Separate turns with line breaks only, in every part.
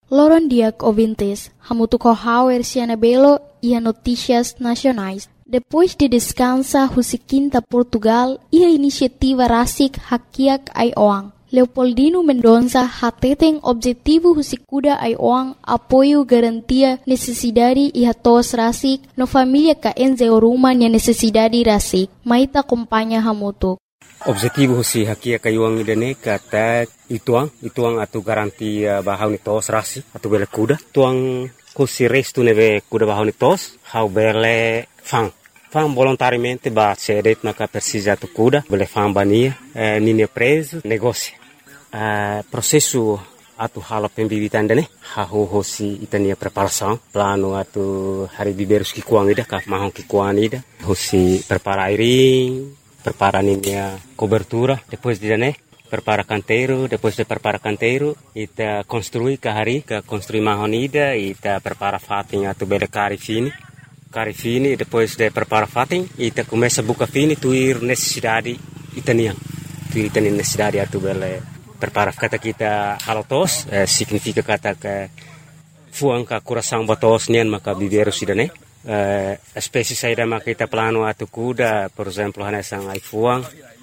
Loron diak ouvintes, hamutu kohauer Belo e a notícias nacionais. Depois de descansa Husiquinta Portugal e a iniciativa Rasik Hakiak Aioang. Leopoldino Mendonça hateten objetivo Husikuda Aioang apoio garantia necessidade e hatos Rasik no família ka enze ruma nia necessidade Rasik. Maita acompanha hamutu.
Objetivo si hakia kayuang idane kata ituang atu garantia bahau ni tos rasi atu bele kuda tuang kusi restu neve kuda bahau ni tos hau bele fang volontariamente ba cedet maka persija atu kuda bele fang bania nini preso negócio processo atu hala pembibitan dane hau hosi itania preparação plano atu hari biberus ki kuang ida ka mahong ki kuang ida hosi prepara airing prepara a cobertura, depois de prepara canteiro, depois de prepara canteiro, ita construi kahari, construi mahonida, ita prepara fatin atu bele cari fini, depois de prepara fatin, ita começa buka fini tuir necessidade itania necessidade atu bele prepara kata kita halotos, significa kata ke fuang ka coração batos nian maka biberu sidane. Espécie saída makita plano atu kuda, por exemplo, hanesang ai fuang,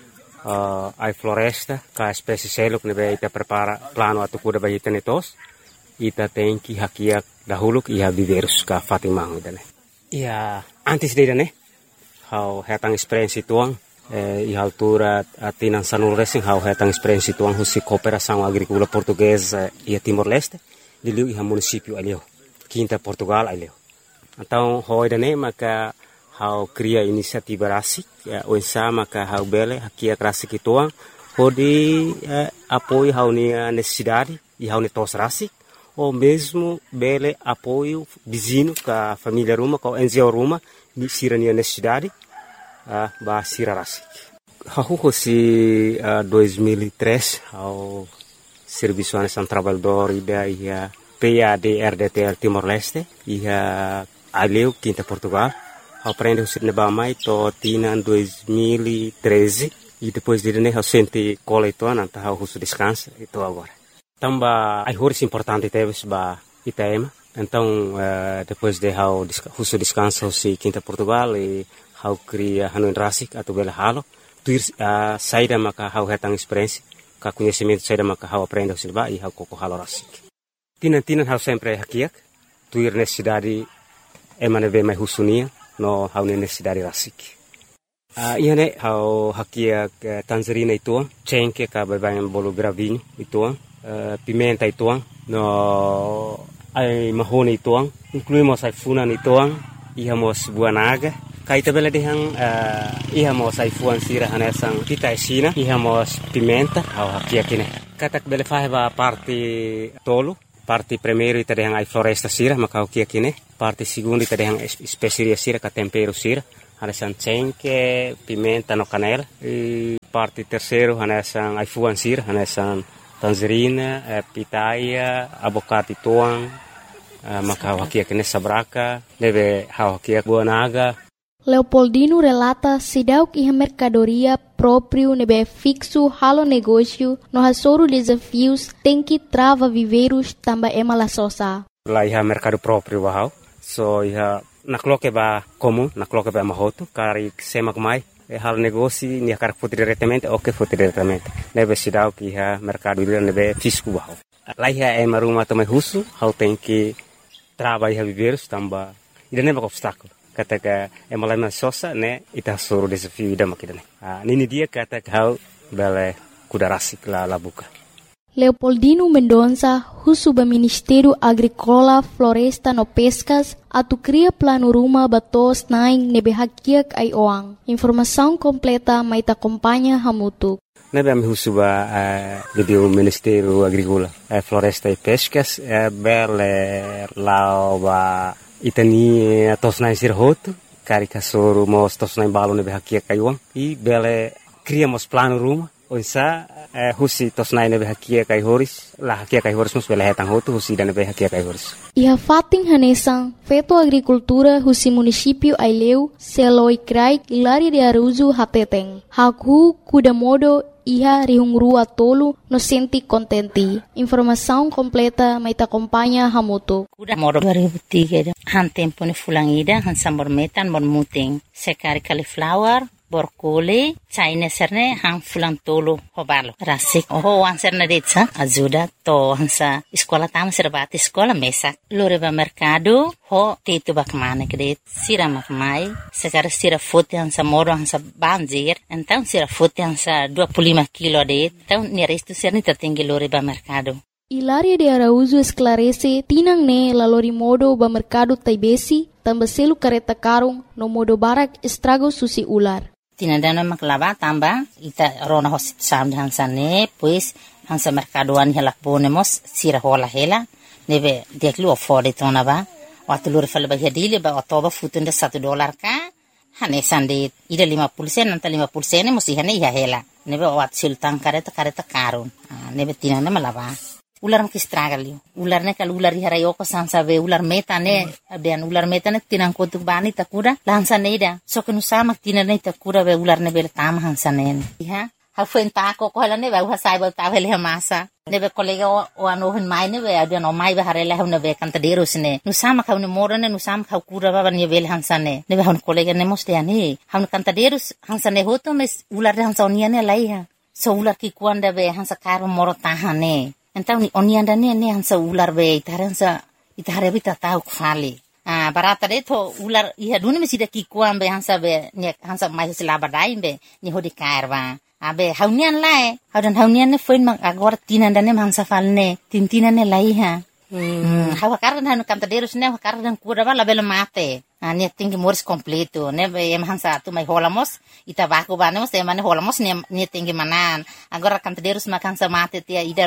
ai floresta, ka espécie seluk nebe ita prepara plano atu kuda ba ita netos, ita tenki hakiak dahuluk iha biverus ka fatimang idane. Ia antes de idane, hau hetang experiência tuang, iha altura atinan sanul racing hau hetang experiência tuang husi cooperação agrícola portuguesa e Timor-Leste, diliu iha município aleu, Quinta Portugal aleu. Então, hoidane maka hau cria inisiativa rasik, onsa maka hau bele hakia rasik ituang, hodi apoio hau nia necessidade e hau netos rasik, ou mesmo bele apoio vizinho ka família ruma, ka NGO ruma, sira nia necessidade, ba sira rasik. Hau hosi 2003 hau serviço anesan trabalhador ida ia PAD-RDTL Timor-Leste, ia aleu Quinta Portugal, aprende o sirne bamai to tina 2013 e depois de né sente cola itu anta hau husu descansa itu agora. Tamba ai horis importante teves ba Itaema. Então depois de hau husu descansa si Quinta Portugal e hau cria hanuin rasik atau bela halo tuir saída maka hau hetang experiência ka conhecimento saída maka hau aprende o silba e hau koko halo rasik. Tinan hau sempre hakiak tuir necessidade emane ve mai husunia no hau necessidade rasik. Iane hau hakiak tangerina ituang, cengke ka babayan bolo gravinho ituang, pimenta ituang, no ai mahone ituang, incluímos ai funan ituang, ihamos buanaga, kaita bela dehang ihamos ai fuan sira hanesang kita esina, ihamos pimenta hau hakiak ine. Katak bele faheba parte tolo, parte primeiro ita dehang ai floresta sira maka hakiak ine, parte segundo ita dehang especiaria sira ka tempero sira, hanesang cengke, pimenta no canela, e parte terceiro hanesang ai fuan sira, hanesang tangerina, pitaia, abocado ituang, maka hakiak ine sabraka, deve hakiak buanaga.
Leopoldino relata sidauk iha mercadoria próprio nebe fixo halo negócio no hasoro desafios tem que trava viveiros tamba emala sosa.
Lá iha mercado próprio bahau, so iha nakloke ba comum, nakloke ba mahoto, kari semak mai, halo negócio nia kar foto diretamente, ok foto diretamente. Nebe sidauk iha mercado ira nebe fisco bahau. Lá iha emaruma tamai husu, hau tem que trava iha viveiros tamba, ida neba obstáculo. Kata emalama sosa ne ita soro desafio ida makidane. Nini dia kata hau bele kuda rasik la buka.
Leopoldino Mendonça, husuba Ministério Agrícola, Floresta no Pescas, atu cria plano ruma batos naing nebe hakiak ai oang. Informação completa mai ta acompanha hamutu.
Nebe am husuba do Ministério Agrícola, Floresta e Pescas, bele lauba itani tosnai sirhoto, cari kasoro mos tosnai balo nebe hakia kayuang, e bele criamos plano ruma, Oisa husi tosnai nebe hakia kai horis la hakia kai horis mus bela hetang hotu husi dan nebe hakia kai horis.
Iha fating hanesang feto agricultura husi município Aileu seloi krai Hilaria de Araújo hateteng. Haku kuda modo iha rihungrua tolu no senti contenti. Informação completa mai ta acompanha hamoto.
Kuda modo 2003 han tempo ni fulangida han sambor metan mon muting. Sekari cauliflower borkole China serne hang fulang tolo hobalo rasik ho anserne detsa ajuda to hansa sekolah tama serbati sekolah mesak loreba mercado ho tetu bakmane kede sira makmai sekarang sira fote hansa moro hansa banjir então sira fote hansa 25 kilo de então ni resto serni tertinggi loreba mercado.
Hilaria de Araújo esclarece tinang ne lalori modo ba mercado taibesi tambah selu kareta karung no modo barak estrago susi ular.
Tinadana maklava tamba ita rona hosit sam hansa ne pues hansa mercadoan hela ponemos sira hola hela neve deklu ofode tonaba watulur fal ba hedile ba otoba futunda $1 ka hane sande ida 50 sen anta 50 sen musi hane ya hela neve wat sultan kareta karun neve tinana malava ular makistragali ular ne kal ular harayoko sansa be ular metane abian ular metane tinang kotuk bani takura lansa neida so kenu sama tinane takura be ular ne bel tam hansa ne ha ha fenta ko hala ne ba sai ba ta vele masa ne be kolega o ano hen mai ne be abian o mai be harela ne be kanta derus ne nu sama ka ne morane nu sama ka kura ba ne bel hansa ne be han kolega ne moste ani han kanta derus hansa ne hoto mes ular hansa oniane laiha so ular ki kuanda be hansa karo moro tahane. Então ni onianda ne hansa ular be itare bita tau khali barata de to ular iha duni mesida ki kuambe hansa be ne hansa mai sila badai be ni hodi kairwa abe haunian lai haunian ne foin mak agor tinanda ne hansa falne tintina ne lai ha hawa kardan hanu kanta derus ne kardan kura bala bela mate ne tingi mors completo ne be hansa tu mai holamos ita baku banemos te mane holamos ne tingi manan agora kanta derus mak hansa mate tia idar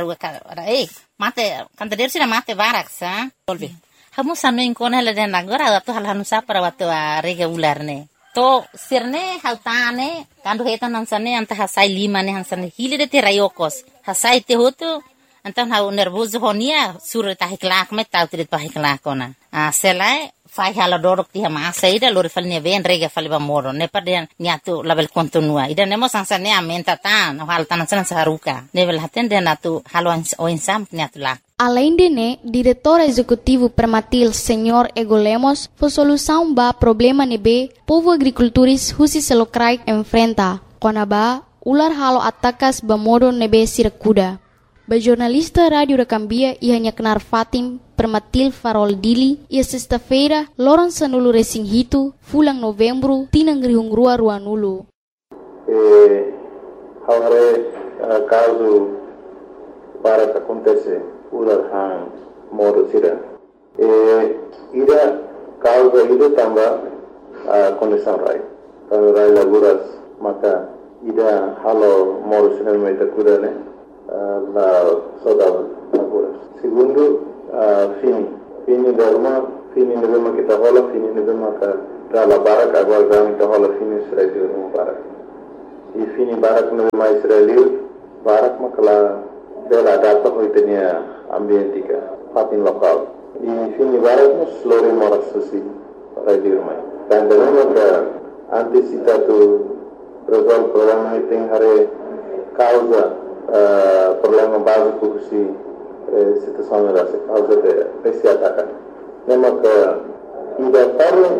mate kanta derus na mate barak sa tolbi hamu sanu inkona la den agora tu hal hanu sa para watu rega ular ne to sirne hautane kandu hetan hansane anta hasai 5 ne hansane hile de te rayokos hasai te hotu antan hau nervoso honia sur ta hiklak me tau trit pa hiklak ona selai fai hala dorok ti ma saida lori falne ven rega faliba moro ne paden niatu label kontinua ida nemo sansane amenta tan hal tan san saruka level haten de natu halo o insam niatu la.
Além de ne, diretor executivo Permatil Senhor Ego Lemos, foi solução ba problema nebe povo agricultores husi selokrai enfrenta. Konaba ular halo atakas ba modo nebe sirakuda. Ba jornalista Radio Recambia ia kenar Fatim Permatil Farol Dili ia sexta-feira loron sanulu resing hitu fulang Novembro tinang rihungrua ruanulu.
Haware caso para que acontece ular hang modo sira. Ida causa ida tamba condição rai. Kalau rai laguras maka ida halo modo sira meta kudane la saudade laguras. Segundo fini dema kita hola fini dema ka dala barak agora dama kita hola fini sira dema barak. I fini barak no mais Israel barak makala dela data ko itenia ambientika fatin lokal. I fini barak no slore moras susi radio mai. Dan dengan ka antisita tu resolve problema iting hare causa problema básico si situação era causa de esse ataque. Nema ka ida